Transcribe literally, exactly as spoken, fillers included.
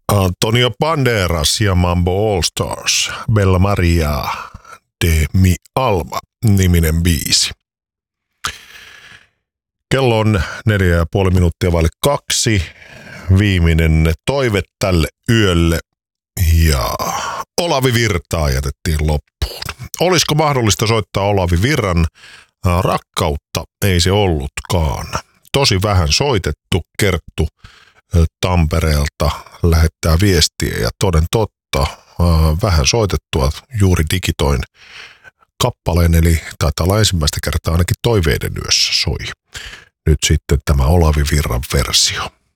Antonio Banderas ja Mambo All Stars, Bella Maria de mi alma niminen biisi. Kello on neljä ja puoli minuuttia vaille kaksi. Viimeinen toive tälle yölle ja Olavi Virtaa jätettiin loppuun. Olisiko mahdollista soittaa Olavi Virran Rakkautta? Ei se ollutkaan. Tosi vähän soitettu. Kerttu Tampereelta lähettää viestiä ja toden totta vähän soitettua. Juuri digitoin kappaleen, eli taitaa olla ensimmäistä kertaa ainakin Toiveiden yössä soi. Nyt sitten tämä Olavi Virran versio.